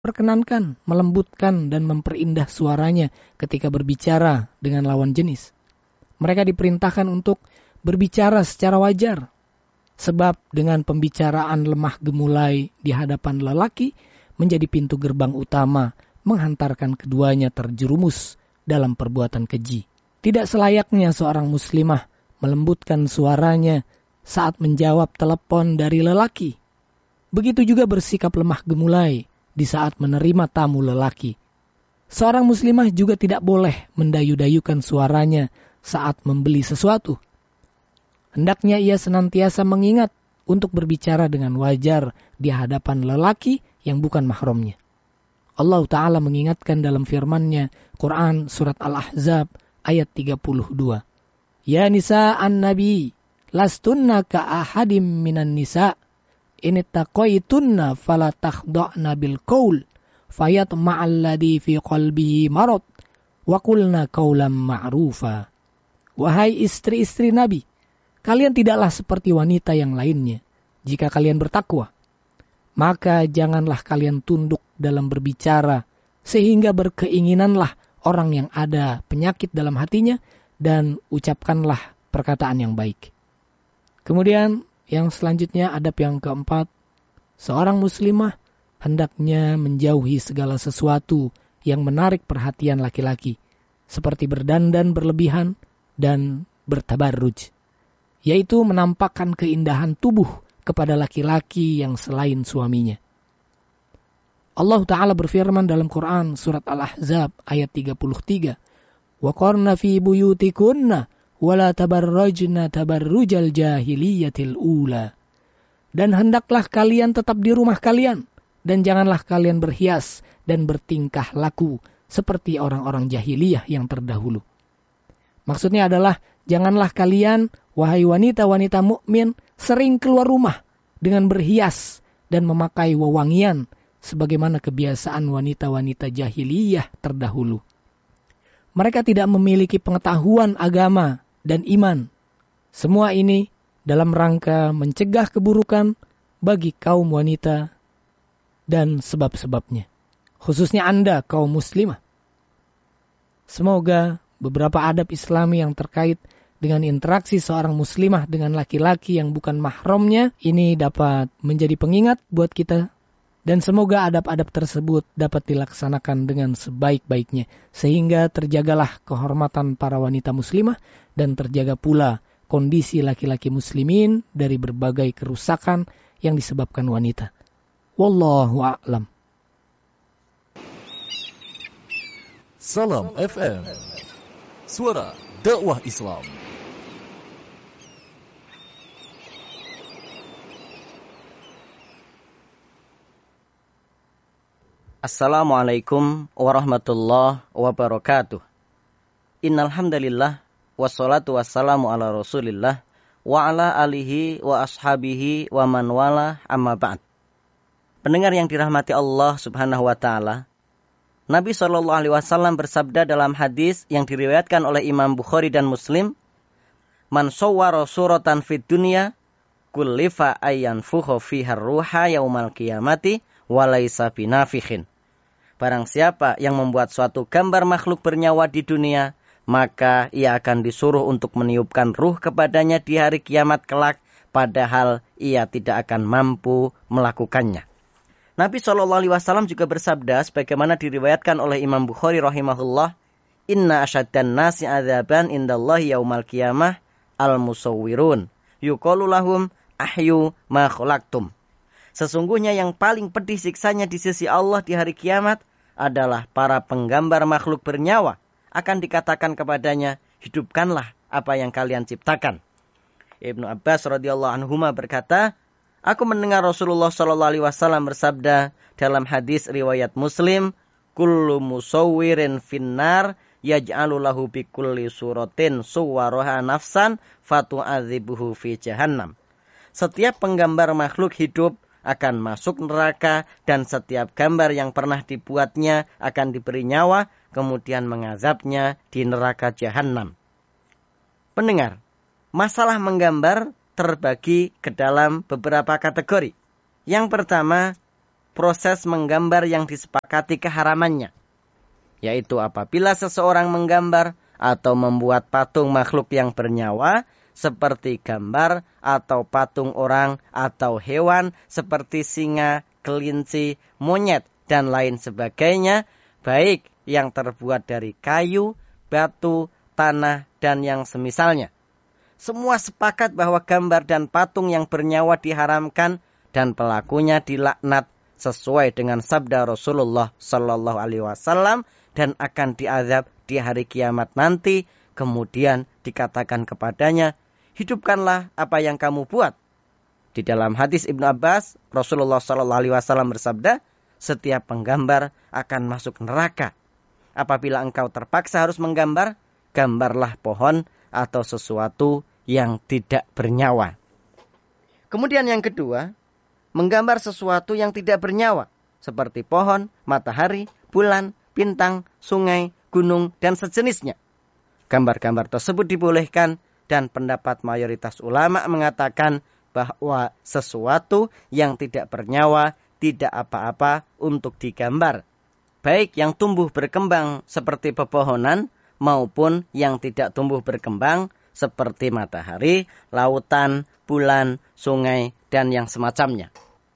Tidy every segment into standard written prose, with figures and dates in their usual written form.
perkenankan, melembutkan dan memperindah suaranya ketika berbicara dengan lawan jenis. Mereka diperintahkan untuk berbicara secara wajar. Sebab dengan pembicaraan lemah gemulai di hadapan lelaki menjadi pintu gerbang utama menghantarkan keduanya terjerumus dalam perbuatan keji. Tidak selayaknya seorang muslimah melembutkan suaranya saat menjawab telepon dari lelaki. Begitu juga bersikap lemah gemulai di saat menerima tamu lelaki. Seorang muslimah juga tidak boleh mendayu-dayukan suaranya saat membeli sesuatu. Hendaknya ia senantiasa mengingat untuk berbicara dengan wajar di hadapan lelaki yang bukan mahramnya. Allah Ta'ala mengingatkan dalam firman-Nya, Quran Surat Al-Ahzab ayat 32. Ya nisa'an nabi, lastunna ka'ahadim minan nisa' inittaqaitunna fala takhda'na bil qaul fayatma'alladhi fi qalbihi marad wa qulna qawlan ma'rufa. Wahai istri-istri Nabi, kalian tidaklah seperti wanita yang lainnya. Jika kalian bertakwa, maka janganlah kalian tunduk dalam berbicara, sehingga berkeinginanlah orang yang ada penyakit dalam hatinya, dan ucapkanlah perkataan yang baik. Kemudian yang selanjutnya, adab yang keempat, seorang muslimah hendaknya menjauhi segala sesuatu yang menarik perhatian laki-laki, seperti berdandan berlebihan dan bertabarruj, yaitu menampakkan keindahan tubuh kepada laki-laki yang selain suaminya. Allah Ta'ala berfirman dalam Quran Surat Al-Ahzab ayat 33, وَقَرْنَ فِي بُيُوتِكُنَّ وَلَا تَبَرَّجْنَ تَبَرُّجَ الْجَاهِلِيَّةِ الْأُولَى. Dan hendaklah kalian tetap di rumah kalian, dan janganlah kalian berhias dan bertingkah laku seperti orang-orang jahiliyah yang terdahulu. Maksudnya adalah, janganlah kalian, wahai wanita-wanita mukmin, sering keluar rumah dengan berhias dan memakai wewangian, sebagaimana kebiasaan wanita-wanita jahiliyah terdahulu. Mereka tidak memiliki pengetahuan agama dan iman. Semua ini dalam rangka mencegah keburukan bagi kaum wanita dan sebab-sebabnya. Khususnya Anda, kaum muslimah. Semoga beberapa adab Islami yang terkait dengan interaksi seorang muslimah dengan laki-laki yang bukan mahramnya ini dapat menjadi pengingat buat kita, dan semoga adab-adab tersebut dapat dilaksanakan dengan sebaik-baiknya sehingga terjagalah kehormatan para wanita muslimah dan terjaga pula kondisi laki-laki muslimin dari berbagai kerusakan yang disebabkan wanita. Wallahu a'lam. Salam FM, suara dakwah Islam. Assalamualaikum warahmatullahi wabarakatuh. Innal hamdalillah wassalatu wassalamu ala Rasulillah wa ala alihi wa ashabihi wa man wala amma ba'd. Pendengar yang dirahmati Allah Subhanahu wa taala, Nabi SAW bersabda dalam hadis yang diriwayatkan oleh Imam Bukhari dan Muslim, "Man sawwara suratan fid dunya kullifa ayyanfukha fiha ruha yaumal qiyamati wa laisa binafikhin." Barang siapa yang membuat suatu gambar makhluk bernyawa di dunia, maka ia akan disuruh untuk meniupkan ruh kepadanya di hari kiamat kelak, padahal ia tidak akan mampu melakukannya. Nabi SAW juga bersabda sebagaimana diriwayatkan oleh Imam Bukhari rahimahullah, "Inna asyaddan nasi adzaban indallahi yaumal qiyamah al-musawwirun yuqalu lahum ahyu ma khalaqtum." Sesungguhnya yang paling pedih siksanya di sisi Allah di hari kiamat adalah para penggambar makhluk bernyawa. Akan dikatakan kepadanya, hidupkanlah apa yang kalian ciptakan. Ibnu Abbas radhiyallahu anhuma berkata, aku mendengar Rasulullah SAW bersabda dalam hadis riwayat Muslim, kullu musawwirin finnar yaj'alu lahu bi kulli suratin suwaraha nafsan fatu'adzibuhu fi jahannam. Setiap penggambar makhluk hidup akan masuk neraka, dan setiap gambar yang pernah dibuatnya akan diberi nyawa, kemudian mengazabnya di neraka Jahannam. Pendengar, masalah menggambar terbagi ke dalam beberapa kategori. Yang pertama, proses menggambar yang disepakati keharamannya. Yaitu apabila seseorang menggambar atau membuat patung makhluk yang bernyawa seperti gambar atau patung orang atau hewan seperti singa, kelinci, monyet, dan lain sebagainya, baik yang terbuat dari kayu, batu, tanah, dan yang semisalnya. Semua sepakat bahwa gambar dan patung yang bernyawa diharamkan dan pelakunya dilaknat sesuai dengan sabda Rasulullah Sallallahu Alaihi Wasallam dan akan diazab di hari kiamat nanti. Kemudian dikatakan kepadanya, hidupkanlah apa yang kamu buat. Di dalam hadis Ibnu Abbas, Rasulullah Sallallahu Alaihi Wasallam bersabda, setiap penggambar akan masuk neraka. Apabila engkau terpaksa harus menggambar, gambarlah pohon atau sesuatu yang tidak bernyawa. Kemudian yang kedua, menggambar sesuatu yang tidak bernyawa, seperti pohon, matahari, bulan, bintang, sungai, gunung, dan sejenisnya. Gambar-gambar tersebut dibolehkan dan pendapat mayoritas ulama mengatakan bahwa sesuatu yang tidak bernyawa tidak apa-apa untuk digambar. Baik yang tumbuh berkembang seperti pepohonan maupun yang tidak tumbuh berkembang seperti matahari, lautan, bulan, sungai, dan yang semacamnya.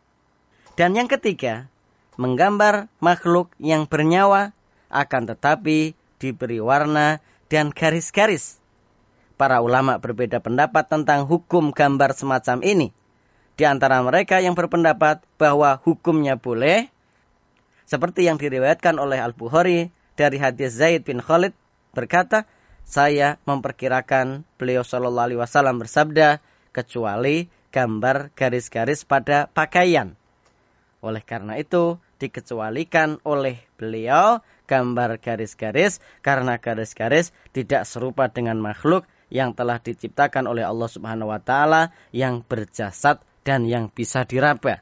Dan yang ketiga, menggambar makhluk yang bernyawa akan tetapi diberi warna dan garis-garis. Para ulama berbeda pendapat tentang hukum gambar semacam ini. Di antara mereka yang berpendapat bahwa hukumnya boleh, seperti yang diriwayatkan oleh Al-Bukhari dari hadis Zaid bin Khalid berkata, saya memperkirakan beliau Shallallahu Alaihi Wasallam bersabda, kecuali gambar garis-garis pada pakaian. Oleh karena itu, dikecualikan oleh beliau gambar garis-garis karena garis-garis tidak serupa dengan makhluk yang telah diciptakan oleh Allah Subhanahu wa taala yang berjasad dan yang bisa diraba.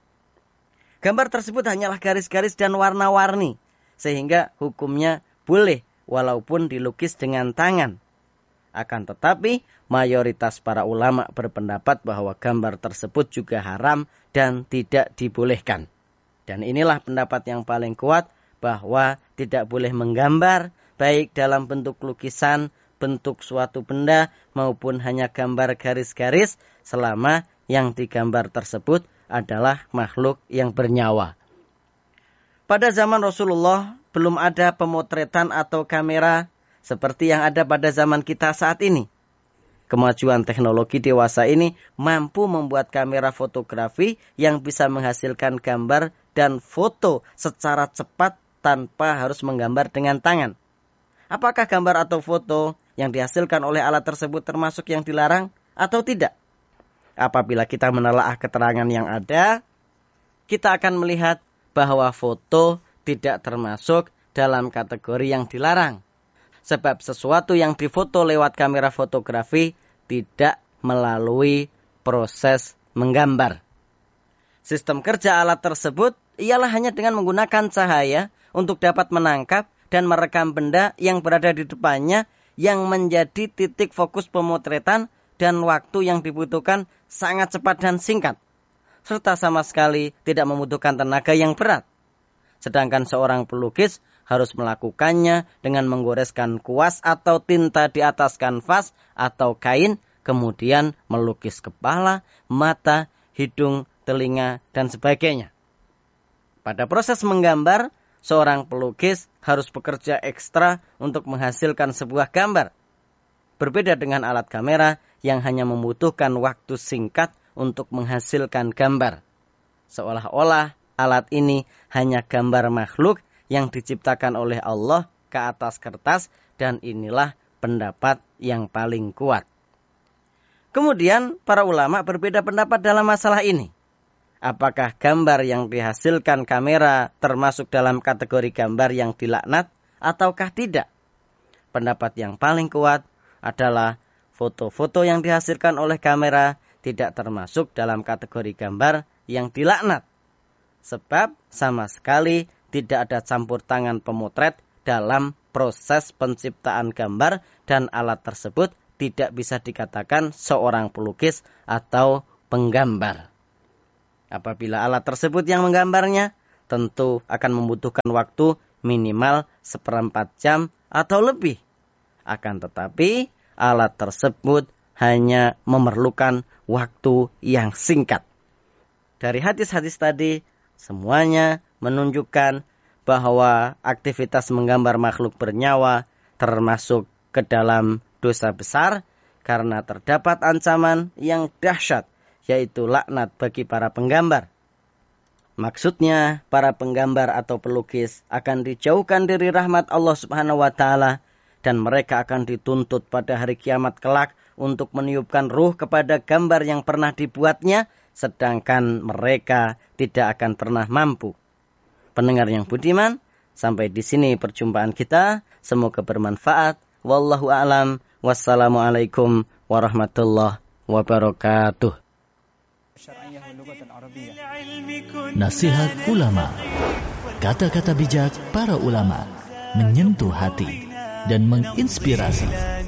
Gambar tersebut hanyalah garis-garis dan warna-warni, sehingga hukumnya boleh walaupun dilukis dengan tangan. Akan tetapi, mayoritas para ulama berpendapat bahwa gambar tersebut juga haram dan tidak dibolehkan. Dan inilah pendapat yang paling kuat bahwa tidak boleh menggambar, baik dalam bentuk lukisan, bentuk suatu benda, maupun hanya gambar garis-garis, selama yang digambar tersebut adalah makhluk yang bernyawa. Pada zaman Rasulullah, belum ada pemotretan atau kamera seperti yang ada pada zaman kita saat ini. Kemajuan teknologi dewasa ini mampu membuat kamera fotografi yang bisa menghasilkan gambar dan foto secara cepat tanpa harus menggambar dengan tangan. Apakah gambar atau foto yang dihasilkan oleh alat tersebut termasuk yang dilarang atau tidak? Apabila kita menelaah keterangan yang ada, kita akan melihat bahwa foto tidak termasuk dalam kategori yang dilarang. Sebab sesuatu yang difoto lewat kamera fotografi tidak melalui proses menggambar. Sistem kerja alat tersebut ialah hanya dengan menggunakan cahaya untuk dapat menangkap dan merekam benda yang berada di depannya yang menjadi titik fokus pemotretan dan waktu yang dibutuhkan sangat cepat dan singkat. Serta sama sekali tidak membutuhkan tenaga yang berat. Sedangkan seorang pelukis harus melakukannya dengan menggoreskan kuas atau tinta di atas kanvas atau kain, kemudian melukis kepala, mata, hidung, telinga, dan sebagainya. Pada proses menggambar, seorang pelukis harus bekerja ekstra untuk menghasilkan sebuah gambar. Berbeda dengan alat kamera yang hanya membutuhkan waktu singkat untuk menghasilkan gambar. Seolah-olah alat ini hanya gambar makhluk yang diciptakan oleh Allah ke atas kertas, dan inilah pendapat yang paling kuat. Kemudian para ulama berbeda pendapat dalam masalah ini. Apakah gambar yang dihasilkan kamera termasuk dalam kategori gambar yang dilaknat ataukah tidak? Pendapat yang paling kuat adalah foto-foto yang dihasilkan oleh kamera tidak termasuk dalam kategori gambar yang dilaknat. Sebab sama sekali tidak ada campur tangan pemotret dalam proses penciptaan gambar dan alat tersebut tidak bisa dikatakan seorang pelukis atau penggambar. Apabila alat tersebut yang menggambarnya, tentu akan membutuhkan waktu minimal 1/4 jam atau lebih. Akan tetapi, alat tersebut hanya memerlukan waktu yang singkat. Dari hadis-hadis tadi, semuanya menunjukkan bahwa aktivitas menggambar makhluk bernyawa termasuk ke dalam dosa besar karena terdapat ancaman yang dahsyat, yaitu laknat bagi para penggambar. Maksudnya, para penggambar atau pelukis akan dijauhkan dari rahmat Allah Subhanahu wa Ta'ala, dan mereka akan dituntut pada hari kiamat kelak untuk meniupkan ruh kepada gambar yang pernah dibuatnya, sedangkan mereka tidak akan pernah mampu. Pendengar yang budiman, sampai di sini perjumpaan kita. Semoga bermanfaat. Wallahu a'lam. Wassalamualaikum warahmatullahi wabarakatuh. Nasihat ulama. Kata-kata bijak para ulama menyentuh hati dan menginspirasi.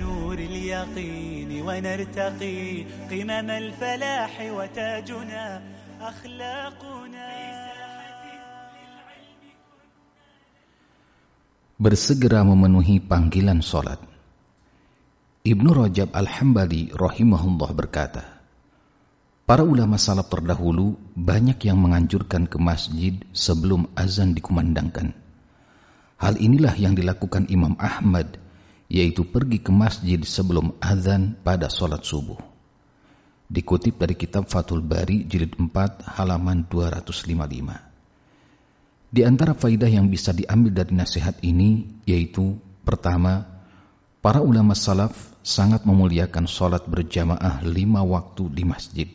Bersegera memenuhi panggilan sholat. Ibnu Rajab Al-Hambali rahimahullah berkata, para ulama salaf terdahulu banyak yang menganjurkan ke masjid sebelum azan dikumandangkan. Hal inilah yang dilakukan Imam Ahmad, yaitu pergi ke masjid sebelum azan pada sholat subuh. Dikutip dari kitab Fathul Bari jilid 4 halaman 255. Di antara faidah yang bisa diambil dari nasihat ini yaitu, pertama, para ulama salaf sangat memuliakan sholat berjamaah 5 waktu di masjid.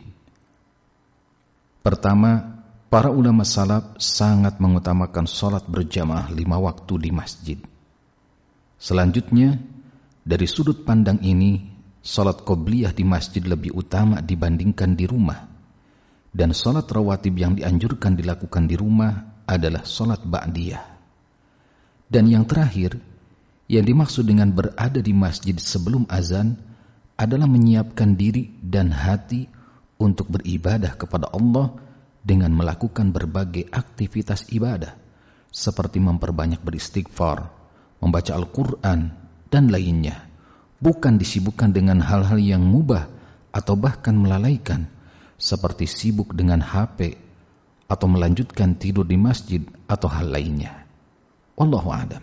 Pertama, para ulama salaf sangat mengutamakan sholat berjamaah 5 waktu di masjid. Selanjutnya, dari sudut pandang ini, sholat qobliyah di masjid lebih utama dibandingkan di rumah. Dan sholat rawatib yang dianjurkan dilakukan di rumah adalah sholat ba'diyah. Dan yang terakhir, yang dimaksud dengan berada di masjid sebelum azan adalah menyiapkan diri dan hati untuk beribadah kepada Allah dengan melakukan berbagai aktivitas ibadah seperti memperbanyak beristighfar, membaca Al-Quran, dan lainnya, bukan disibukkan dengan hal-hal yang mubah atau bahkan melalaikan seperti sibuk dengan HP atau melanjutkan tidur di masjid atau hal lainnya. Wallahu a'lam.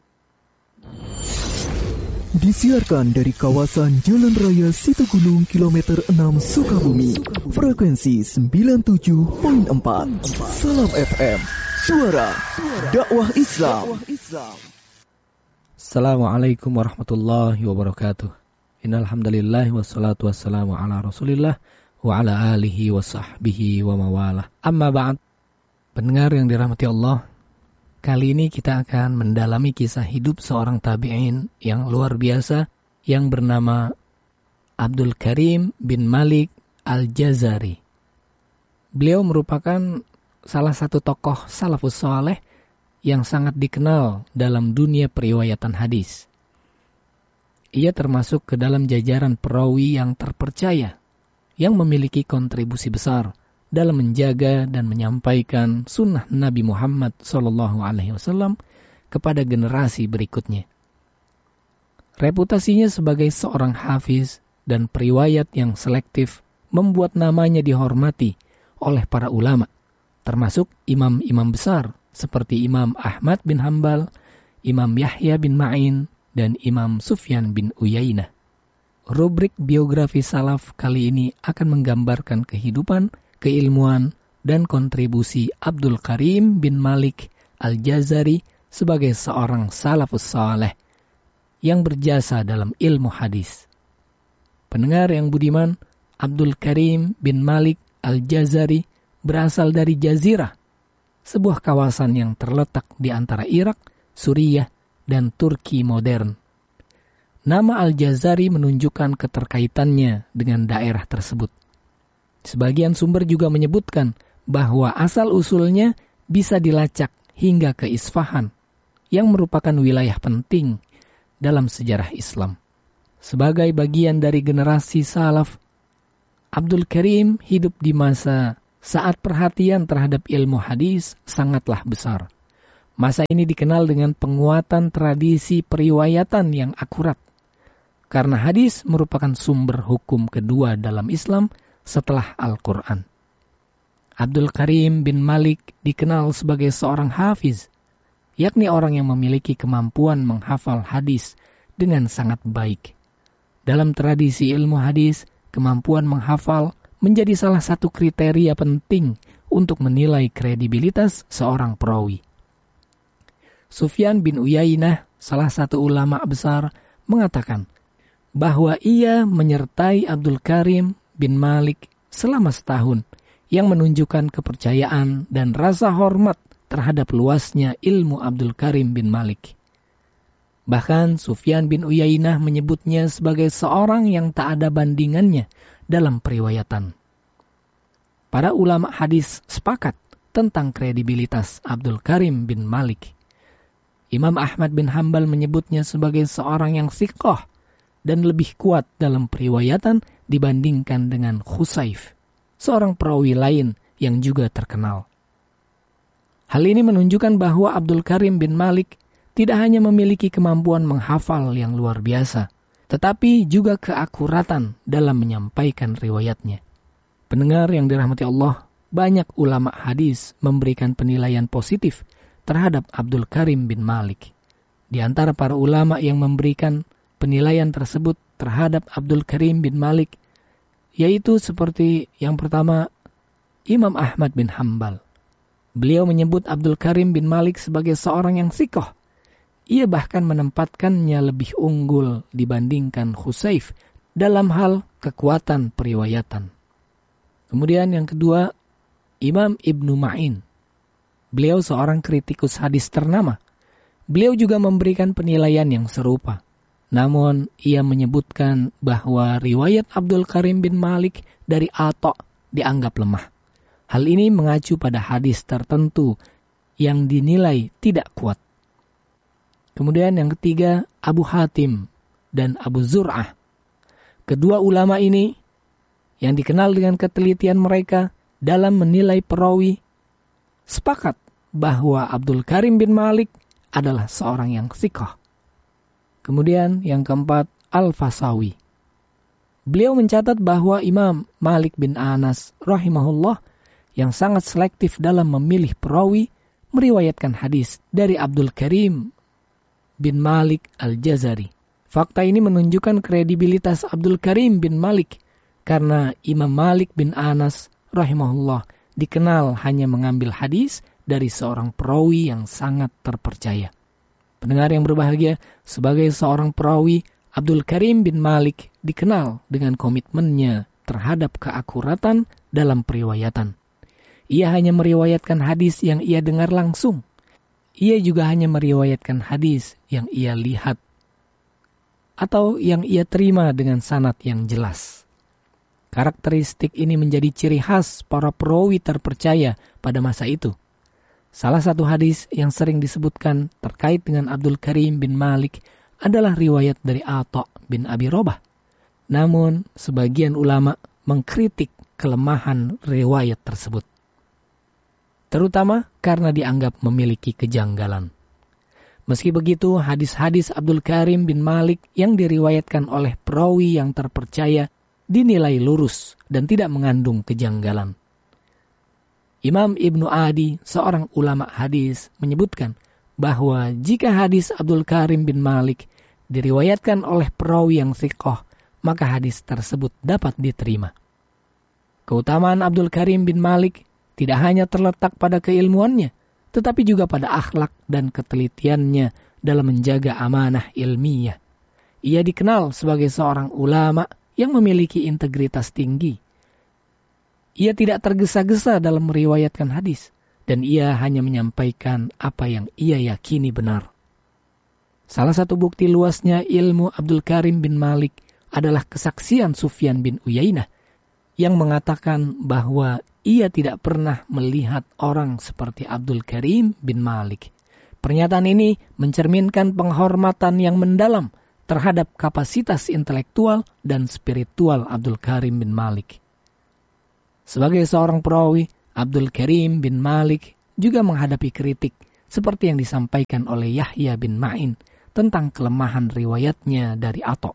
Disiarkan dari kawasan Jalan Raya Situgunung kilometer 6 Sukabumi, frekuensi 97.4. Salam FM, suara dakwah Islam. Assalamualaikum warahmatullahi wabarakatuh. Innal hamdalillah wassalatu wassalamu ala Rasulillah wa ala alihi wa sahbihi wa mawalah. Amma ba'd. Pendengar yang dirahmati Allah, kali ini kita akan mendalami kisah hidup seorang tabi'in yang luar biasa yang bernama Abdul Karim bin Malik Al-Jazari. Beliau merupakan salah satu tokoh salafus saleh yang sangat dikenal dalam dunia periwayatan hadis. Ia termasuk ke dalam jajaran perawi yang terpercaya, yang memiliki kontribusi besar dalam menjaga dan menyampaikan sunnah Nabi Muhammad SAW kepada generasi berikutnya. Reputasinya sebagai seorang hafiz dan periwayat yang selektif membuat namanya dihormati oleh para ulama, termasuk imam-imam besar seperti Imam Ahmad bin Hanbal, Imam Yahya bin Ma'in, dan Imam Sufyan bin Uyainah. Rubrik biografi salaf kali ini akan menggambarkan kehidupan, keilmuan, dan kontribusi Abdul Karim bin Malik Al-Jazari sebagai seorang salafus saleh yang berjasa dalam ilmu hadis. Pendengar yang budiman, Abdul Karim bin Malik Al-Jazari berasal dari Jazirah, sebuah kawasan yang terletak di antara Irak, Suriah, dan Turki modern. Nama Al-Jazari menunjukkan keterkaitannya dengan daerah tersebut. Sebagian sumber juga menyebutkan bahwa asal-usulnya bisa dilacak hingga ke Isfahan, yang merupakan wilayah penting dalam sejarah Islam. Sebagai bagian dari generasi salaf, Abdul Karim hidup di masa saat perhatian terhadap ilmu hadis sangatlah besar. Masa ini dikenal dengan penguatan tradisi periwayatan yang akurat. Karena hadis merupakan sumber hukum kedua dalam Islam setelah Al-Quran. Abdul Karim bin Malik dikenal sebagai seorang hafiz, yakni orang yang memiliki kemampuan menghafal hadis dengan sangat baik. Dalam tradisi ilmu hadis, kemampuan menghafal menjadi salah satu kriteria penting untuk menilai kredibilitas seorang perawi. Sufyan bin Uyainah, salah satu ulama besar, mengatakan bahwa ia menyertai Abdul Karim bin Malik selama setahun, yang menunjukkan kepercayaan dan rasa hormat terhadap luasnya ilmu Abdul Karim bin Malik. Bahkan Sufyan bin Uyainah menyebutnya sebagai seorang yang tak ada bandingannya dalam periwayatan. Para ulama hadis sepakat tentang kredibilitas Abdul Karim bin Malik. Imam Ahmad bin Hanbal menyebutnya sebagai seorang yang thiqah dan lebih kuat dalam periwayatan dibandingkan dengan Khusaif, seorang perawi lain yang juga terkenal. Hal ini menunjukkan bahwa Abdul Karim bin Malik tidak hanya memiliki kemampuan menghafal yang luar biasa, tetapi juga keakuratan dalam menyampaikan riwayatnya. Pendengar yang dirahmati Allah, banyak ulama hadis memberikan penilaian positif terhadap Abdul Karim bin Malik. Di antara para ulama yang memberikan penilaian tersebut terhadap Abdul Karim bin Malik, yaitu seperti yang pertama, Imam Ahmad bin Hanbal. Beliau menyebut Abdul Karim bin Malik sebagai seorang yang thiqah. Ia bahkan menempatkannya lebih unggul dibandingkan Khusaif dalam hal kekuatan periwayatan. Kemudian yang kedua, Imam Ibnu Ma'in. Beliau seorang kritikus hadis ternama. Beliau juga memberikan penilaian yang serupa. Namun, ia menyebutkan bahwa riwayat Abdul Karim bin Malik dari Atha dianggap lemah. Hal ini mengacu pada hadis tertentu yang dinilai tidak kuat. Kemudian yang ketiga, Abu Hatim dan Abu Zur'ah. Kedua ulama ini yang dikenal dengan ketelitian mereka dalam menilai perawi, sepakat bahwa Abdul Karim bin Malik adalah seorang yang thiqah. Kemudian yang keempat, Al-Fasawi. Beliau mencatat bahwa Imam Malik bin Anas rahimahullah yang sangat selektif dalam memilih perawi meriwayatkan hadis dari Abdul Karim bin Malik Al-Jazari. Fakta ini menunjukkan kredibilitas Abdul Karim bin Malik karena Imam Malik bin Anas rahimahullah dikenal hanya mengambil hadis dari seorang perawi yang sangat terpercaya. Pendengar yang berbahagia, sebagai seorang perawi, Abdul Karim bin Malik dikenal dengan komitmennya terhadap keakuratan dalam periwayatan. Ia hanya meriwayatkan hadis yang ia dengar langsung. Ia juga hanya meriwayatkan hadis yang ia lihat atau yang ia terima dengan sanad yang jelas. Karakteristik ini menjadi ciri khas para perawi terpercaya pada masa itu. Salah satu hadis yang sering disebutkan terkait dengan Abdul Karim bin Malik adalah riwayat dari Atha bin Abi Robah. Namun, sebagian ulama mengkritik kelemahan riwayat tersebut, terutama karena dianggap memiliki kejanggalan. Meski begitu, hadis-hadis Abdul Karim bin Malik yang diriwayatkan oleh perawi yang terpercaya dinilai lurus dan tidak mengandung kejanggalan. Imam Ibnu Adi, seorang ulama hadis, menyebutkan bahwa jika hadis Abdul Karim bin Malik diriwayatkan oleh perawi yang thiqah, maka hadis tersebut dapat diterima. Keutamaan Abdul Karim bin Malik tidak hanya terletak pada keilmuannya, tetapi juga pada akhlak dan ketelitiannya dalam menjaga amanah ilmiah. Ia dikenal sebagai seorang ulama yang memiliki integritas tinggi. Ia tidak tergesa-gesa dalam meriwayatkan hadis, dan ia hanya menyampaikan apa yang ia yakini benar. Salah satu bukti luasnya ilmu Abdul Karim bin Malik adalah kesaksian Sufyan bin Uyainah yang mengatakan bahwa ia tidak pernah melihat orang seperti Abdul Karim bin Malik. Pernyataan ini mencerminkan penghormatan yang mendalam terhadap kapasitas intelektual dan spiritual Abdul Karim bin Malik. Sebagai seorang perawi, Abdul Karim bin Malik juga menghadapi kritik seperti yang disampaikan oleh Yahya bin Ma'in tentang kelemahan riwayatnya dari Atha.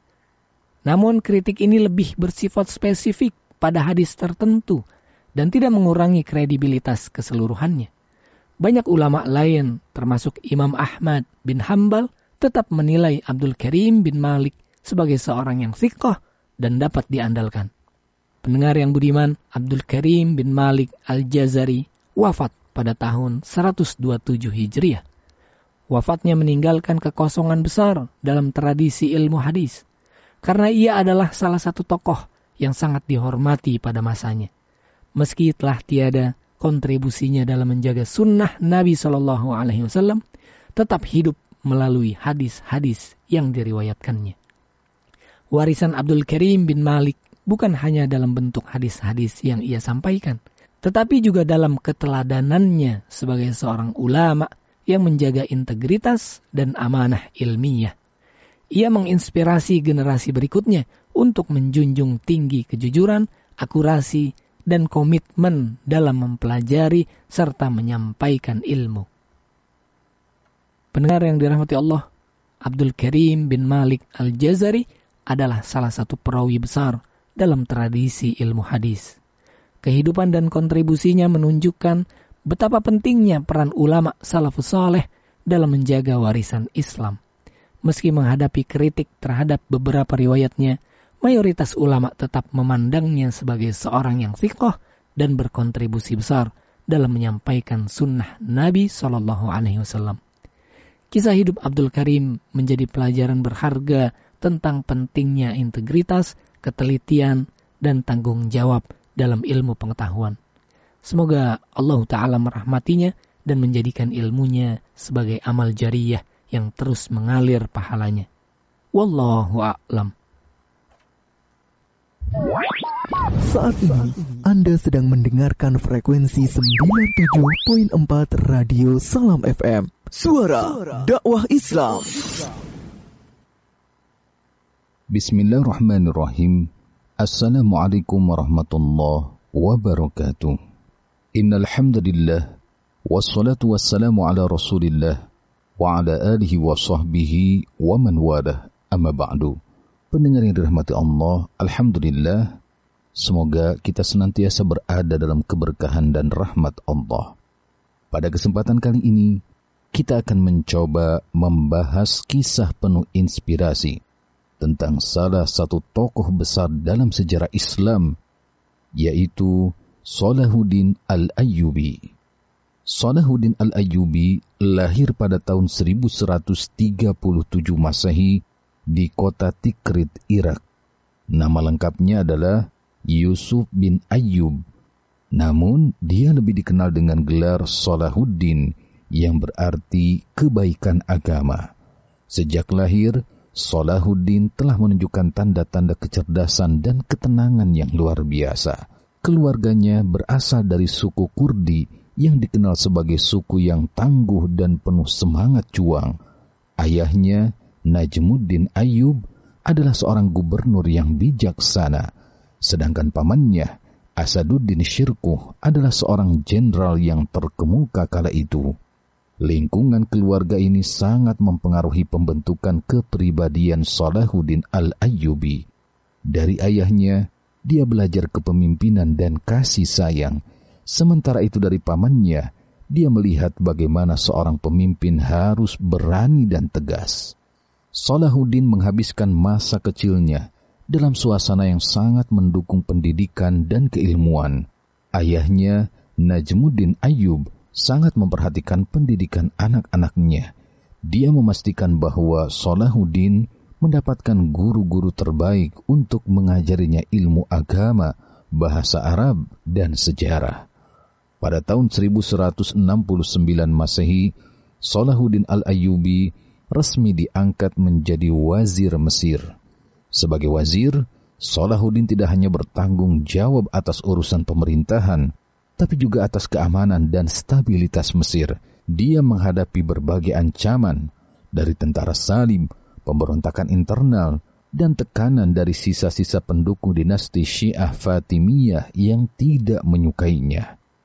Namun kritik ini lebih bersifat spesifik pada hadis tertentu dan tidak mengurangi kredibilitas keseluruhannya. Banyak ulama lain, termasuk Imam Ahmad bin Hanbal, tetap menilai Abdul Karim bin Malik sebagai seorang yang thiqah dan dapat diandalkan. Pendengar yang budiman, Abdul Karim bin Malik Al-Jazari wafat pada tahun 127 Hijriah. Wafatnya meninggalkan kekosongan besar dalam tradisi ilmu hadis, karena ia adalah salah satu tokoh yang sangat dihormati pada masanya. Meski telah tiada, kontribusinya dalam menjaga sunnah Nabi SAW tetap hidup melalui hadis-hadis yang diriwayatkannya. Warisan Abdul Karim bin Malik bukan hanya dalam bentuk hadis-hadis yang ia sampaikan, tetapi juga dalam keteladanannya sebagai seorang ulama yang menjaga integritas dan amanah ilmiah. Ia menginspirasi generasi berikutnya untuk menjunjung tinggi kejujuran, akurasi, dan komitmen dalam mempelajari serta menyampaikan ilmu. Pendengar yang dirahmati Allah, Abdul Karim bin Malik Al-Jazari adalah salah satu perawi besar dalam tradisi ilmu hadis. Kehidupan dan kontribusinya menunjukkan betapa pentingnya peran ulama salafus saleh dalam menjaga warisan Islam. Meski menghadapi kritik terhadap beberapa riwayatnya, mayoritas ulama tetap memandangnya sebagai seorang yang thiqah dan berkontribusi besar dalam menyampaikan sunnah Nabi SAW. Kisah hidup Abdul Karim menjadi pelajaran berharga tentang pentingnya integritas, ketelitian, dan tanggung jawab dalam ilmu pengetahuan. Semoga Allah Ta'ala merahmatinya dan menjadikan ilmunya sebagai amal jariyah yang terus mengalir pahalanya. Wallahu a'lam. Saat ini Anda sedang mendengarkan frekuensi 97.4 Radio Salam FM. Suara dakwah Islam. Bismillahirrahmanirrahim. Assalamualaikum warahmatullahi wabarakatuh. Innal hamdalillah wassalatu wassalamu ala Rasulillah wa ala alihi wa sahbihi wa man walah. Amma ba'du. Pendengar yang dirahmati Allah, alhamdulillah, semoga kita senantiasa berada dalam keberkahan dan rahmat Allah. Pada kesempatan kali ini, kita akan mencoba membahas kisah penuh inspirasi tentang salah satu tokoh besar dalam sejarah Islam, yaitu Salahuddin Al-Ayyubi. Salahuddin Al-Ayyubi lahir pada tahun 1137 Masehi di kota Tikrit, Irak. Nama lengkapnya adalah Yusuf bin Ayyub. Namun, dia lebih dikenal dengan gelar Salahuddin yang berarti kebaikan agama. Sejak lahir, Salahuddin telah menunjukkan tanda-tanda kecerdasan dan ketenangan yang luar biasa. Keluarganya berasal dari suku Kurdi yang dikenal sebagai suku yang tangguh dan penuh semangat juang. Ayahnya, Najmuddin Ayyub, adalah seorang gubernur yang bijaksana, sedangkan pamannya, Asaduddin Syirkuh, adalah seorang jenderal yang terkemuka kala itu. Lingkungan keluarga ini sangat mempengaruhi pembentukan kepribadian Salahuddin Al-Ayyubi. Dari ayahnya, dia belajar kepemimpinan dan kasih sayang. Sementara itu dari pamannya, dia melihat bagaimana seorang pemimpin harus berani dan tegas. Salahuddin menghabiskan masa kecilnya dalam suasana yang sangat mendukung pendidikan dan keilmuan. Ayahnya, Najmuddin Ayyub, sangat memperhatikan pendidikan anak-anaknya. Dia memastikan bahwa Salahuddin mendapatkan guru-guru terbaik untuk mengajarinya ilmu agama, bahasa Arab, dan sejarah. Pada tahun 1169 Masehi, Salahuddin Al-Ayyubi resmi diangkat menjadi wazir Mesir. Sebagai wazir, Salahuddin tidak hanya bertanggung jawab atas urusan pemerintahan, tapi juga atas keamanan dan stabilitas Mesir. Dia menghadapi berbagai ancaman dari tentara Salim, pemberontakan internal, dan tekanan dari sisa-sisa pendukung dinasti Syiah Fatimiyah yang tidak menyukainya.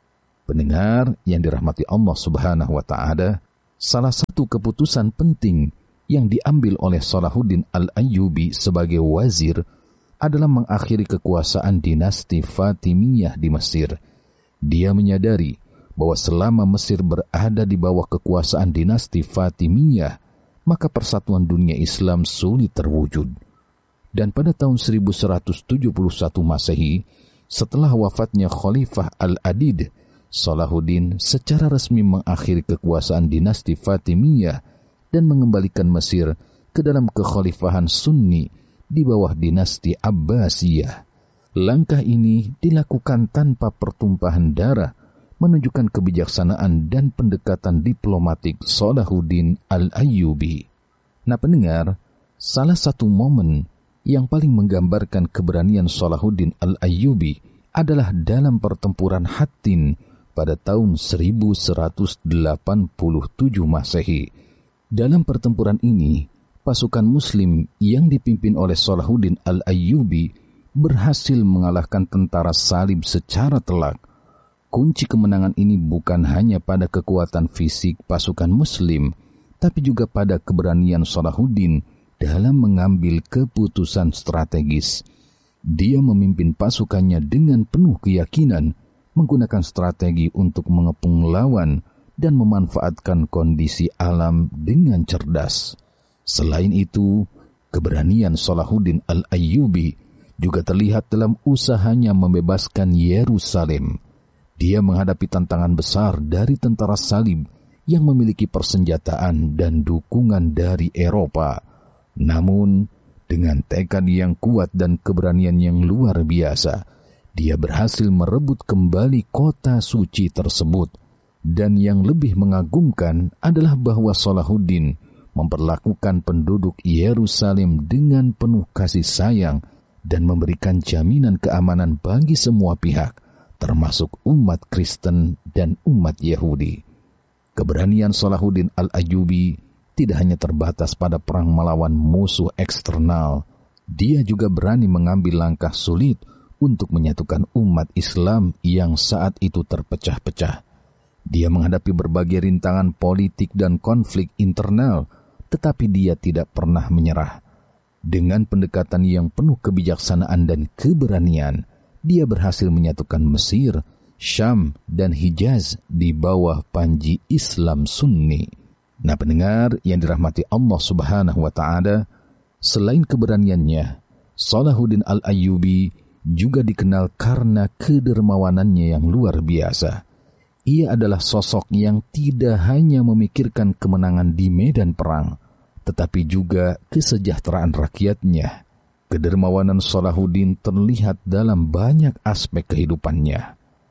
Pendengar yang dirahmati Allah Subhanahu wa Ta'ala, salah satu keputusan penting yang diambil oleh Salahuddin Al-Ayyubi sebagai wazir adalah mengakhiri kekuasaan dinasti Fatimiyah di Mesir. Dia menyadari bahwa selama Mesir berada di bawah kekuasaan dinasti Fatimiyah, maka persatuan dunia Islam sulit terwujud. Dan pada tahun 1171 Masehi, setelah wafatnya Khalifah Al-Adid, Salahuddin secara resmi mengakhiri kekuasaan dinasti Fatimiyah dan mengembalikan Mesir ke dalam kekhalifahan Sunni di bawah dinasti Abbasiyah. Langkah ini dilakukan tanpa pertumpahan darah, menunjukkan kebijaksanaan dan pendekatan diplomatik Salahuddin Al-Ayyubi. Nah pendengar, salah satu momen yang paling menggambarkan keberanian Salahuddin Al-Ayyubi adalah dalam pertempuran Hattin pada tahun 1187 Masehi. Dalam pertempuran ini, pasukan Muslim yang dipimpin oleh Salahuddin Al-Ayyubi berhasil mengalahkan tentara Salib secara telak. Kunci kemenangan ini bukan hanya pada kekuatan fisik pasukan Muslim, tapi juga pada keberanian Salahuddin dalam mengambil keputusan strategis. Dia memimpin pasukannya dengan penuh keyakinan, menggunakan strategi untuk mengepung lawan dan memanfaatkan kondisi alam dengan cerdas. Selain itu, keberanian Salahuddin Al-Ayyubi juga terlihat dalam usahanya membebaskan Yerusalem. Dia menghadapi tantangan besar dari tentara Salib yang memiliki persenjataan dan dukungan dari Eropa. Namun, dengan tekad yang kuat dan keberanian yang luar biasa, dia berhasil merebut kembali kota suci tersebut. Dan yang lebih mengagumkan adalah bahwa Salahuddin memperlakukan penduduk Yerusalem dengan penuh kasih sayang dan memberikan jaminan keamanan bagi semua pihak, termasuk umat Kristen dan umat Yahudi. Keberanian Salahuddin Al-Ayyubi tidak hanya terbatas pada perang melawan musuh eksternal, dia juga berani mengambil langkah sulit untuk menyatukan umat Islam yang saat itu terpecah-pecah. Dia menghadapi berbagai rintangan politik dan konflik internal, tetapi dia tidak pernah menyerah. Dengan pendekatan yang penuh kebijaksanaan dan keberanian, dia berhasil menyatukan Mesir, Syam, dan Hijaz di bawah panji Islam Sunni. Nah pendengar yang dirahmati Allah Subhanahu wa Ta'ala, selain keberaniannya, Salahuddin Al-Ayyubi juga dikenal karena kedermawanannya yang luar biasa. Ia adalah sosok yang tidak hanya memikirkan kemenangan di medan perang, tetapi juga kesejahteraan rakyatnya. Kedermawanan Salahuddin terlihat dalam banyak aspek kehidupannya.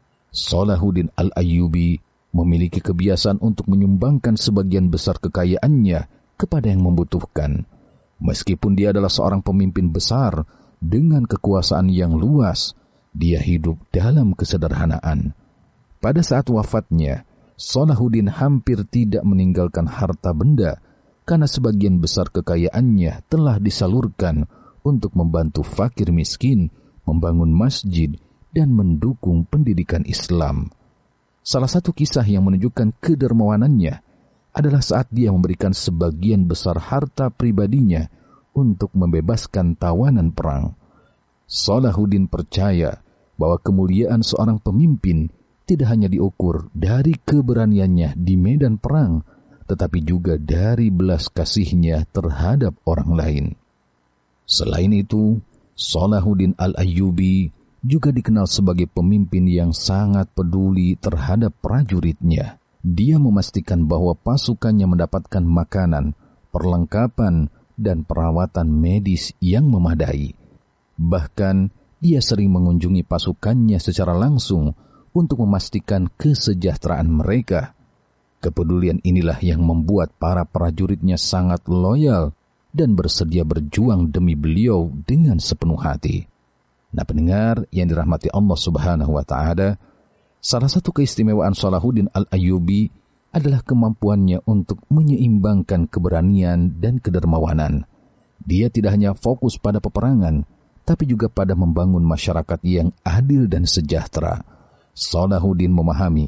Salahuddin Al-Ayyubi memiliki kebiasaan untuk menyumbangkan sebagian besar kekayaannya kepada yang membutuhkan. Meskipun dia adalah seorang pemimpin besar dengan kekuasaan yang luas, dia hidup dalam kesederhanaan. Pada saat wafatnya, Salahuddin hampir tidak meninggalkan harta benda karena sebagian besar kekayaannya telah disalurkan untuk membantu fakir miskin, membangun masjid, dan mendukung pendidikan Islam. Salah satu kisah yang menunjukkan kedermawanannya adalah saat dia memberikan sebagian besar harta pribadinya untuk membebaskan tawanan perang. Salahuddin percaya bahwa kemuliaan seorang pemimpin tidak hanya diukur dari keberaniannya di medan perang, tetapi juga dari belas kasihnya terhadap orang lain. Selain itu, Salahuddin Al-Ayyubi juga dikenal sebagai pemimpin yang sangat peduli terhadap prajuritnya. Dia memastikan bahwa pasukannya mendapatkan makanan, perlengkapan, dan perawatan medis yang memadai. Bahkan, dia sering mengunjungi pasukannya secara langsung untuk memastikan kesejahteraan mereka. Kepedulian inilah yang membuat para prajuritnya sangat loyal dan bersedia berjuang demi beliau dengan sepenuh hati. Nah pendengar yang dirahmati Allah Subhanahu wa Ta'ala, salah satu keistimewaan Salahuddin Al-Ayyubi adalah kemampuannya untuk menyeimbangkan keberanian dan kedermawanan. Dia tidak hanya fokus pada peperangan, tapi juga pada membangun masyarakat yang adil dan sejahtera. Salahuddin memahami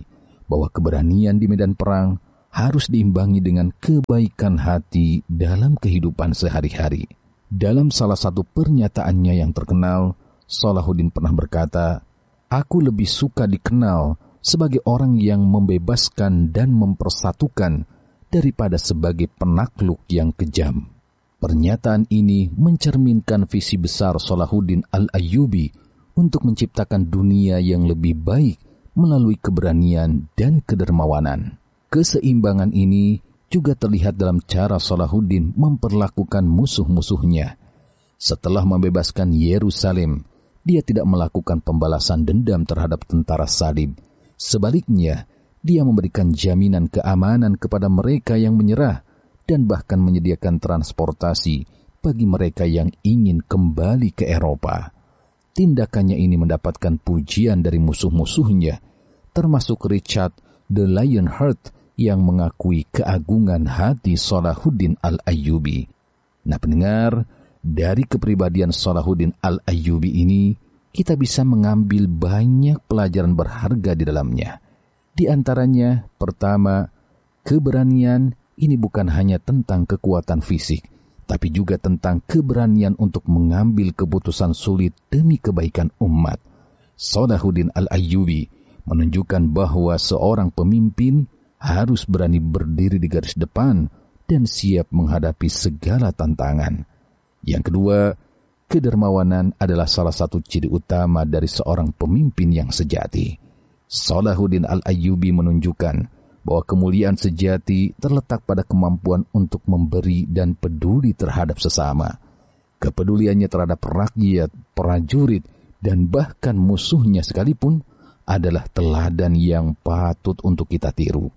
bahwa keberanian di medan perang harus diimbangi dengan kebaikan hati dalam kehidupan sehari-hari. Dalam salah satu pernyataannya yang terkenal, Salahuddin pernah berkata, "Aku lebih suka dikenal sebagai orang yang membebaskan dan mempersatukan daripada sebagai penakluk yang kejam." Pernyataan ini mencerminkan visi besar Salahuddin Al-Ayyubi untuk menciptakan dunia yang lebih baik melalui keberanian dan kedermawanan. Keseimbangan ini juga terlihat dalam cara Salahuddin memperlakukan musuh-musuhnya. Setelah membebaskan Yerusalem, dia tidak melakukan pembalasan dendam terhadap tentara salib. Sebaliknya, dia memberikan jaminan keamanan kepada mereka yang menyerah dan bahkan menyediakan transportasi bagi mereka yang ingin kembali ke Eropa. Tindakannya ini mendapatkan pujian dari musuh-musuhnya, termasuk Richard the Lionheart yang mengakui keagungan hati Salahuddin Al-Ayyubi. Nah pendengar, dari kepribadian Salahuddin Al-Ayyubi ini, kita bisa mengambil banyak pelajaran berharga di dalamnya. Di antaranya, pertama, keberanian ini bukan hanya tentang kekuatan fisik, tapi juga tentang keberanian untuk mengambil keputusan sulit demi kebaikan umat. Salahuddin Al-Ayyubi menunjukkan bahwa seorang pemimpin harus berani berdiri di garis depan dan siap menghadapi segala tantangan. Yang kedua, kedermawanan adalah salah satu ciri utama dari seorang pemimpin yang sejati. Salahuddin Al-Ayyubi menunjukkan bahwa kemuliaan sejati terletak pada kemampuan untuk memberi dan peduli terhadap sesama. Kepeduliannya terhadap rakyat, prajurit, dan bahkan musuhnya sekalipun adalah teladan yang patut untuk kita tiru.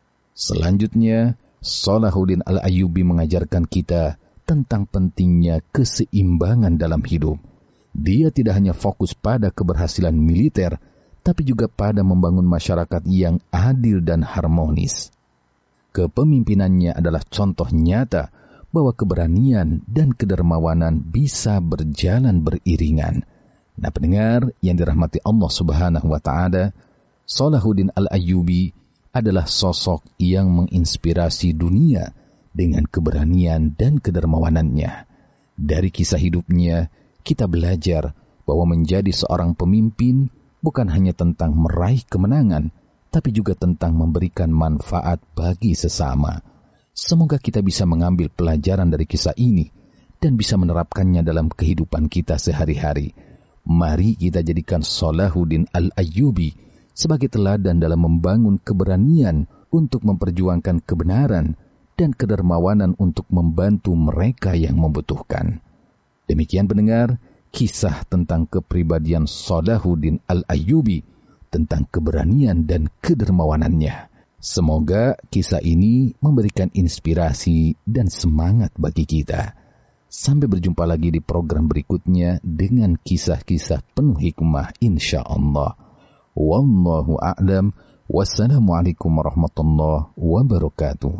Selanjutnya, Salahuddin Al-Ayyubi mengajarkan kita tentang pentingnya keseimbangan dalam hidup. Dia tidak hanya fokus pada keberhasilan militer, tapi juga pada membangun masyarakat yang adil dan harmonis. Kepemimpinannya adalah contoh nyata bahwa keberanian dan kedermawanan bisa berjalan beriringan. Nah pendengar yang dirahmati Allah Subhanahu wa Ta'ala, Salahuddin Al-Ayyubi adalah sosok yang menginspirasi dunia dengan keberanian dan kedermawanannya. Dari kisah hidupnya, kita belajar bahwa menjadi seorang pemimpin bukan hanya tentang meraih kemenangan, tapi juga tentang memberikan manfaat bagi sesama. Semoga kita bisa mengambil pelajaran dari kisah ini dan bisa menerapkannya dalam kehidupan kita sehari-hari. Mari kita jadikan Salahuddin Al-Ayyubi sebagai teladan dalam membangun keberanian untuk memperjuangkan kebenaran dan kedermawanan untuk membantu mereka yang membutuhkan. Demikian pendengar, kisah tentang kepribadian Salahuddin Al-Ayyubi, tentang keberanian dan kedermawanannya. Semoga kisah ini memberikan inspirasi dan semangat bagi kita. Sampai berjumpa lagi di program berikutnya dengan kisah-kisah penuh hikmah insyaAllah. Wallahu a'lam. Wassalamualaikum warahmatullahi wabarakatuh.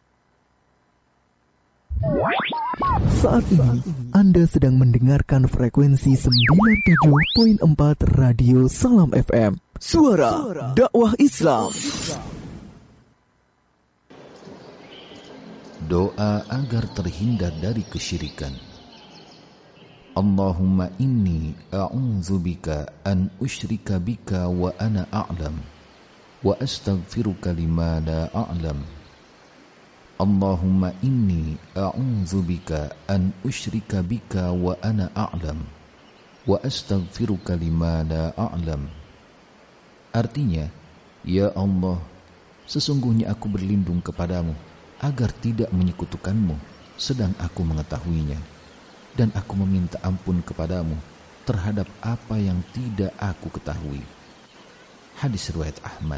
Saat ini Anda sedang mendengarkan frekuensi 97.4 Radio Salam FM. Suara dakwah Islam. Doa agar terhindar dari kesyirikan. Allahumma inni a'udzubika an usyrika bika wa ana a'lam wa astaghfiruka lima la a'lam. Allahumma inni a'udzubika an usyrika bika wa ana a'lam wa astaghfiruka lima la a'lam. Artinya, ya Allah, sesungguhnya aku berlindung kepadamu agar tidak menyekutukanmu sedang aku mengetahuinya, dan aku meminta ampun kepadamu terhadap apa yang tidak aku ketahui. Hadis riwayat Ahmad.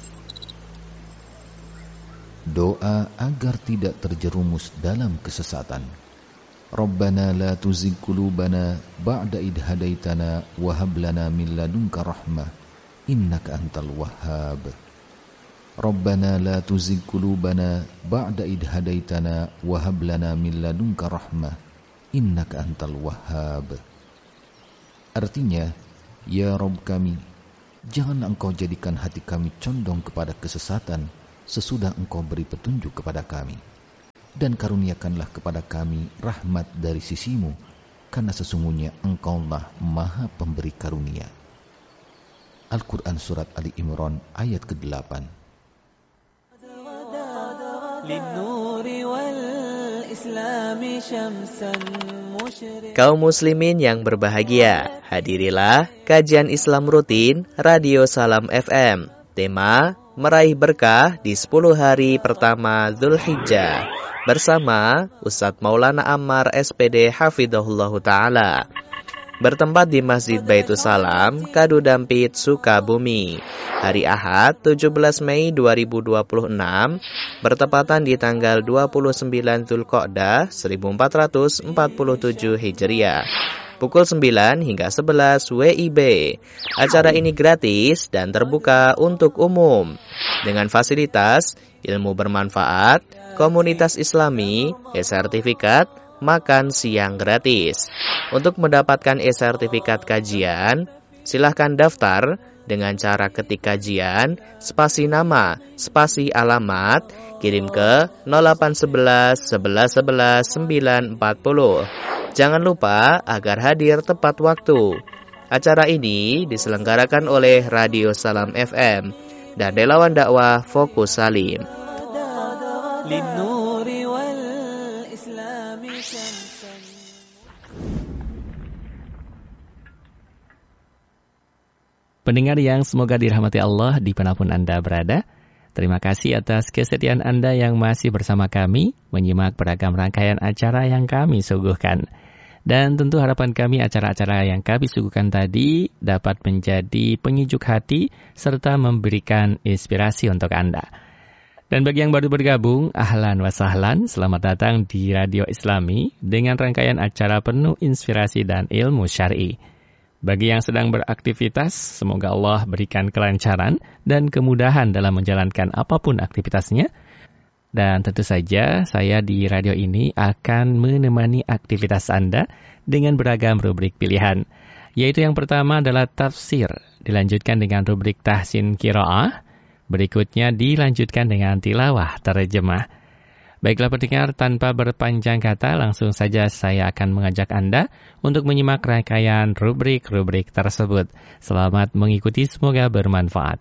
Doa agar tidak terjerumus dalam kesesatan. Rabbana la tuzigh qulubana ba'da idh hadaitana wa hab lana min ladunka rahmah innaka antal wahhab. Rabbana la tuzigh qulubana ba'da idh hadaitana wa hab lana min ladunka rahmah innaka antal wahhab. Artinya, ya Rabb kami, Janganlah engkau jadikan hati kami condong kepada kesesatan sesudah engkau beri petunjuk kepada kami. Dan karuniakanlah kepada kami rahmat dari sisimu, karena sesungguhnya engkaulah maha pemberi karunia. Al-Quran Surat Ali Imran ayat ke-8. Kaum muslimin yang berbahagia, hadirilah kajian Islam rutin Radio Salam FM. Tema meraih berkah di 10 hari pertama Dzulhijjah bersama Ustadz Maulana Ammar SPD Hafidhahullahu Ta'ala. Bertempat di Masjid Baitus Salam, Kadu Dampit, Sukabumi. Hari Ahad 17 Mei 2026 bertepatan di tanggal 29 Dzulqa'dah 1447 Hijriah. Pukul 9 hingga 11 WIB. Acara ini gratis dan terbuka untuk umum. Dengan fasilitas ilmu bermanfaat, komunitas Islami, e-sertifikat, makan siang gratis. Untuk mendapatkan e-sertifikat kajian, silahkan daftar dengan cara ketik kajian, spasi nama, spasi alamat, kirim ke 0811 11 11 940. Jangan lupa agar hadir tepat waktu. Acara ini diselenggarakan oleh Radio Salam FM dan relawan dakwah Fokus Salim. Pendengar yang semoga dirahmati Allah dimanapun Anda berada, terima kasih atas kesetiaan Anda yang masih bersama kami, menyimak beragam rangkaian acara yang kami suguhkan. Dan tentu harapan kami acara-acara yang kami suguhkan tadi dapat menjadi penyejuk hati serta memberikan inspirasi untuk Anda. Dan bagi yang baru bergabung, ahlan wa sahlan, selamat datang di Radio Islami dengan rangkaian acara penuh inspirasi dan ilmu syar'i. Bagi yang sedang beraktivitas, semoga Allah berikan kelancaran dan kemudahan dalam menjalankan apapun aktivitasnya. Dan tentu saja saya di radio ini akan menemani aktivitas Anda dengan beragam rubrik pilihan. Yaitu yang pertama adalah tafsir, dilanjutkan dengan rubrik tahsin qiraah, berikutnya dilanjutkan dengan tilawah terjemah. Baiklah pendengar, tanpa berpanjang kata, langsung saja saya akan mengajak Anda untuk menyimak rangkaian rubrik-rubrik tersebut. Selamat mengikuti, semoga bermanfaat.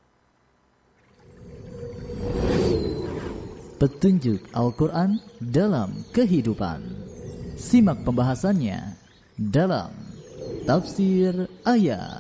Petunjuk Al-Quran dalam kehidupan. Simak pembahasannya dalam Tafsir Ayat.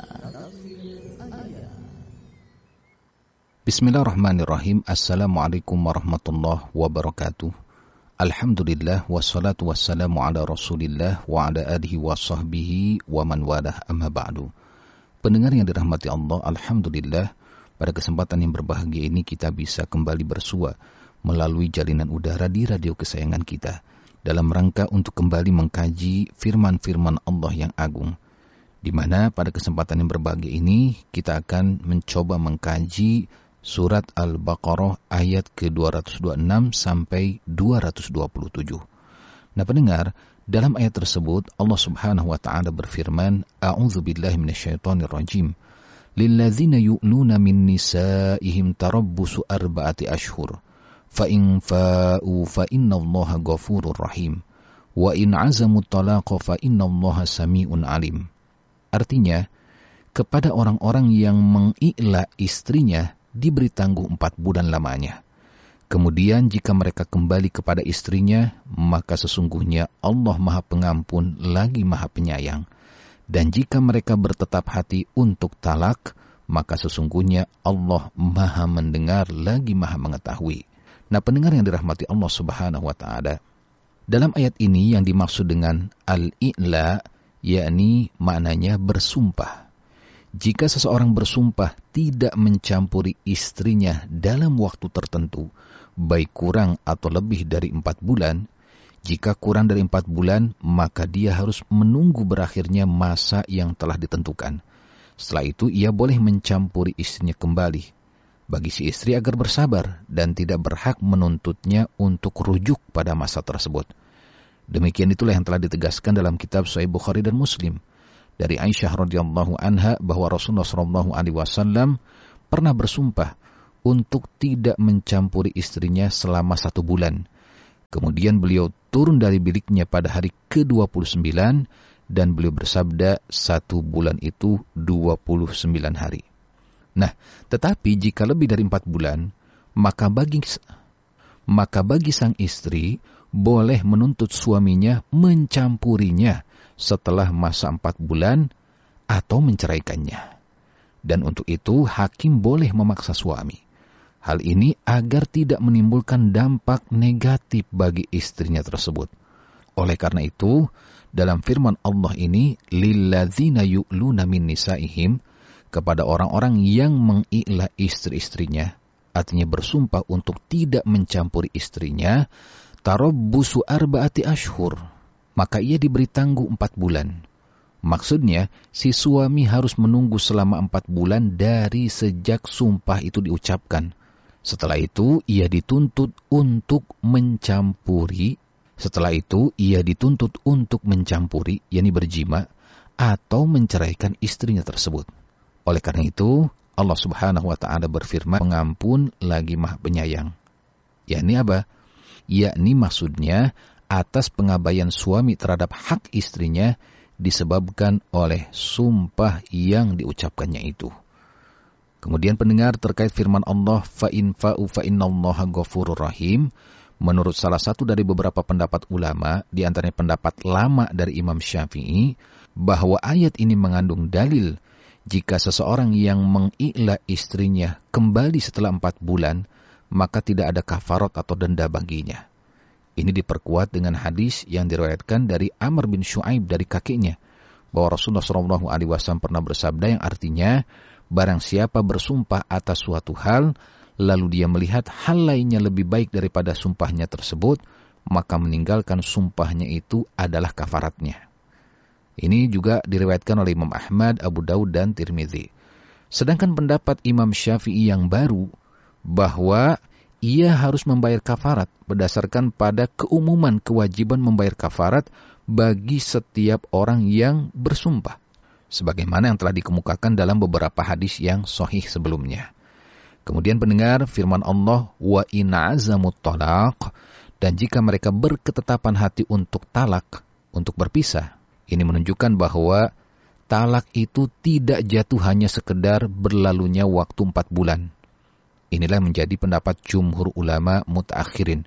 Bismillahirrahmanirrahim. Assalamualaikum warahmatullahi wabarakatuh. Alhamdulillah wassalatu wassalamu ala Rasulillah wa ala alihi wa sahbihi wa man walah, amma ba'du. Pendengar yang dirahmati Allah, alhamdulillah pada kesempatan yang berbahagia ini kita bisa kembali bersua melalui jalinan udara di radio kesayangan kita dalam rangka untuk kembali mengkaji firman-firman Allah yang agung, di mana pada kesempatan yang berbahagia ini kita akan mencoba mengkaji surat Al-Baqarah ayat ke-226 sampai 227. Nah pendengar, dalam ayat tersebut Allah Subhanahu wa taala berfirman, A'udzubillahi minasyaitonirrajim. Lilladzina yu'luna min nisa'ihim tarabbusu arba'ati ashhur. فَإِنْ فَاءُوا فَإِنَّ اللَّهَ غَفُورٌ رَحِيمٌ وَإِنْ عَزَمُوا الطَّلَاقَ فَإِنَّ اللَّهَ سَمِيعٌ عَلِيمٌ. Artinya, kepada orang-orang yang mengikla istrinya diberi tangguh 4 bulan lamanya. Kemudian jika mereka kembali kepada istrinya, maka sesungguhnya Allah Maha Pengampun lagi Maha Penyayang. Dan jika mereka bertetap hati untuk talak, maka sesungguhnya Allah Maha Mendengar lagi Maha Mengetahui. Nah pendengar yang dirahmati Allah Subhanahu wa ta'ala, dalam ayat ini yang dimaksud dengan al-i'la, yakni maknanya bersumpah. Jika seseorang bersumpah tidak mencampuri istrinya dalam waktu tertentu, baik kurang atau lebih dari 4 bulan, jika kurang dari 4 bulan, maka dia harus menunggu berakhirnya masa yang telah ditentukan. Setelah itu ia boleh mencampuri istrinya kembali. Bagi si istri agar bersabar dan tidak berhak menuntutnya untuk rujuk pada masa tersebut. Demikian itulah yang telah ditegaskan dalam kitab Sahih Bukhari dan Muslim. dari Aisyah radhiyallahu anha bahwa Rasulullah sallallahu alaihi wasallam pernah bersumpah untuk tidak mencampuri istrinya selama 1 bulan. Kemudian beliau turun dari biliknya pada hari ke-29 dan beliau bersabda 1 bulan itu 29 hari. Nah, tetapi jika lebih dari 4 bulan, maka bagi sang istri boleh menuntut suaminya mencampurinya setelah masa 4 bulan atau menceraikannya. Dan untuk itu hakim boleh memaksa suami. Hal ini agar tidak menimbulkan dampak negatif bagi istrinya tersebut. Oleh karena itu, dalam firman Allah ini, lilladzina yu'luna min nisaihim, kepada orang-orang yang mengi'la istri-istrinya, artinya bersumpah untuk tidak mencampuri istrinya, tarabbusu arba'ati ashhur, maka ia diberi tangguh 4 bulan. Maksudnya, si suami harus menunggu selama 4 bulan dari sejak sumpah itu diucapkan. Setelah itu, ia dituntut untuk mencampuri. yakni berjima, atau menceraikan istrinya tersebut. Oleh karena itu, Allah Subhanahu wa Ta'ala berfirman, Pengampun lagi Maha Penyayang. Yakni apa? Yakni maksudnya atas pengabaian suami terhadap hak istrinya disebabkan oleh sumpah yang diucapkannya itu. Kemudian pendengar, terkait firman Allah, fa'in fa'u fa'innallaha ghafurur rahim, menurut salah satu dari beberapa pendapat ulama, di antaranya pendapat lama dari Imam Syafi'i, bahwa ayat ini mengandung dalil jika seseorang yang mengi'la istrinya kembali setelah 4 bulan, maka tidak ada kafarat atau denda baginya. Ini diperkuat dengan hadis yang diriwayatkan dari Amr bin Shu'aib dari kakeknya, bahwa Rasulullah SAW pernah bersabda yang artinya, barang siapa bersumpah atas suatu hal, lalu dia melihat hal lainnya lebih baik daripada sumpahnya tersebut, maka meninggalkan sumpahnya itu adalah kafaratnya. Ini juga diriwayatkan oleh Imam Ahmad, Abu Daud, dan Tirmidzi. Sedangkan pendapat Imam Syafi'i yang baru, bahwa ia harus membayar kafarat berdasarkan pada keumuman kewajiban membayar kafarat bagi setiap orang yang bersumpah, sebagaimana yang telah dikemukakan dalam beberapa hadis yang sahih sebelumnya. Kemudian pendengar, firman Allah, wa in azamut talaq, dan jika mereka berketetapan hati untuk talak, untuk berpisah. Ini menunjukkan bahwa talak itu tidak jatuh hanya sekedar berlalunya waktu 4 bulan. Inilah menjadi pendapat jumhur ulama mutaakhirin,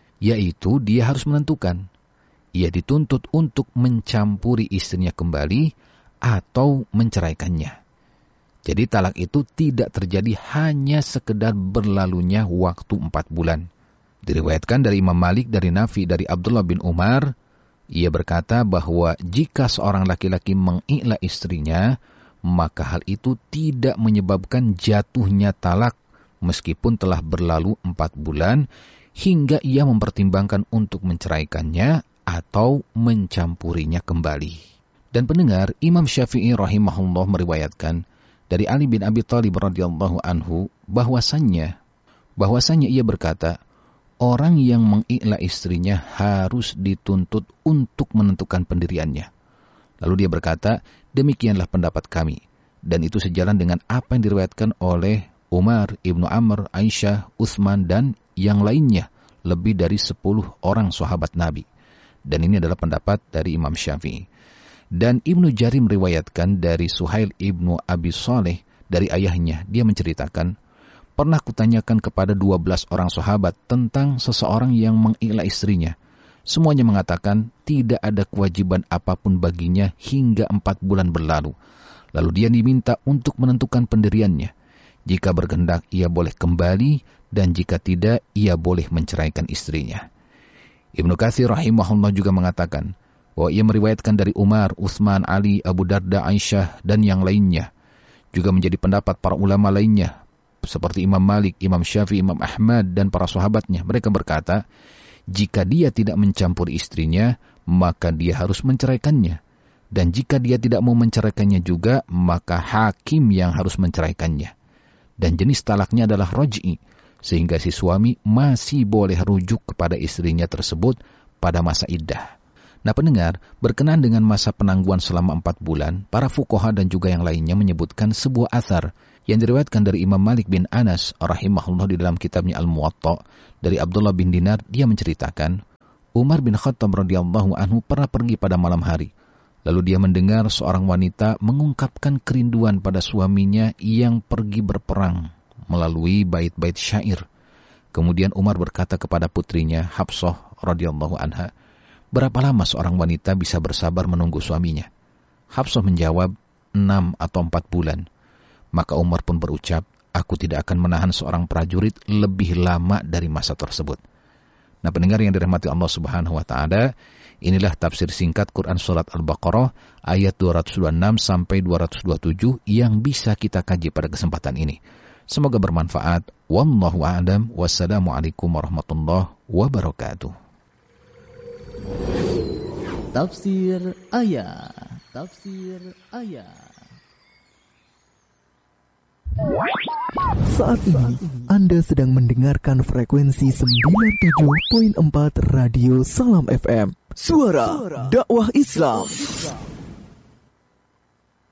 yaitu dia harus menentukan. Ia dituntut untuk mencampuri istrinya kembali atau menceraikannya. Jadi talak itu tidak terjadi hanya sekedar berlalunya waktu 4 bulan. Diriwayatkan dari Imam Malik, dari Nafi, dari Abdullah bin Umar, ia berkata bahwa jika seorang laki-laki mengi'la istrinya, maka hal itu tidak menyebabkan jatuhnya talak, meskipun telah berlalu 4 bulan, hingga ia mempertimbangkan untuk menceraikannya atau mencampurinya kembali. Dan pendengar, Imam Syafi'i rahimahullah meriwayatkan dari Ali bin Abi Thalib radhiyallahu anhu bahwasanya ia berkata, orang yang mengi'la istrinya harus dituntut untuk menentukan pendiriannya. Lalu dia berkata, demikianlah pendapat kami, dan itu sejalan dengan apa yang diriwayatkan oleh Umar, Ibnu Amr, Aisyah, Utsman, dan yang lainnya, lebih dari 10 orang sahabat Nabi. Dan ini adalah pendapat dari Imam Syafi'i. Dan Ibnu Jari meriwayatkan dari Suhail Ibnu Abi Saleh, dari ayahnya, dia menceritakan, pernah kutanyakan kepada 12 orang sahabat tentang seseorang yang mengi'la istrinya. Semuanya mengatakan tidak ada kewajiban apapun baginya hingga 4 bulan berlalu. Lalu dia diminta untuk menentukan pendiriannya. Jika berkehendak, ia boleh kembali, dan jika tidak, ia boleh menceraikan istrinya. Ibnu Katsir rahimahullah juga mengatakan bahwa ia meriwayatkan dari Umar, Utsman, Ali, Abu Darda, Aisyah, dan yang lainnya. Juga menjadi pendapat para ulama lainnya, seperti Imam Malik, Imam Syafi'i, Imam Ahmad, dan para sahabatnya. Mereka berkata, jika dia tidak mencampuri istrinya, maka dia harus menceraikannya. Dan jika dia tidak mau menceraikannya juga, maka hakim yang harus menceraikannya. Dan jenis talaknya adalah raj'i, sehingga si suami masih boleh rujuk kepada istrinya tersebut pada masa iddah. Nah pendengar, berkenaan dengan masa penangguhan selama 4 bulan, para fuqaha dan juga yang lainnya menyebutkan sebuah athar yang diriwayatkan dari Imam Malik bin Anas rahimahullah di dalam kitabnya Al-Muwatta dari Abdullah bin Dinar. Dia menceritakan, Umar bin Khattab radhiyallahu anhu pernah pergi pada malam hari. Lalu dia mendengar seorang wanita mengungkapkan kerinduan pada suaminya yang pergi berperang melalui bait-bait syair. Kemudian Umar berkata kepada putrinya Hafsah radhiyallahu anha, berapa lama seorang wanita bisa bersabar menunggu suaminya? Hafsah menjawab, 6 atau 4 bulan. Maka Umar pun berucap, aku tidak akan menahan seorang prajurit lebih lama dari masa tersebut. Nah pendengar yang dirahmati Allah Subhanahu wa Ta'ala, inilah tafsir singkat Quran Surat Al-Baqarah ayat 226 sampai 227 yang bisa kita kaji pada kesempatan ini. Semoga bermanfaat. Wallahu a'lam. Wassalamualaikum warahmatullahi wabarakatuh. Tafsir ayat. Tafsir ayat. Saat ini Anda sedang mendengarkan frekuensi 97.4 Radio Salam FM. Suara dakwah Islam.